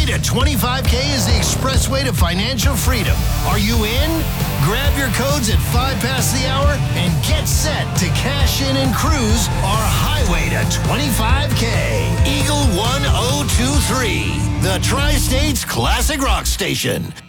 to 25K is the expressway to financial freedom. Are you in? Grab your codes at 5 past the hour and get set to cash in and cruise our highway to 25K. Eagle 1023, the Tri-States Classic Rock Station.